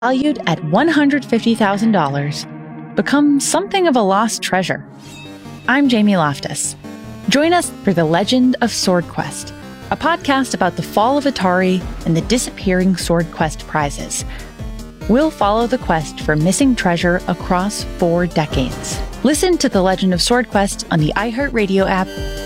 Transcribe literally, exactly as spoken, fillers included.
valued at one hundred fifty thousand dollars, become something of a lost treasure. I'm Jamie Loftus. Join us for The Legend of Sword Quest, a podcast about the fall of Atari and the disappearing Sword Quest prizes. We'll follow the quest for missing treasure across four decades. Listen to The Legend of Sword Quest on the iHeartRadio app,